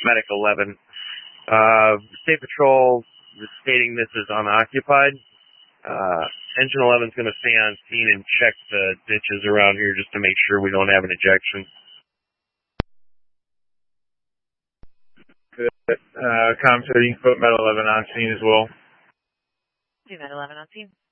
Medic 11. State Patrol is stating this is unoccupied. Engine 11 is going to stay on scene and check the ditches around here just to make sure we don't have an ejection. Com 30, you can put Med 11 on scene as well. Do Med 11 on scene.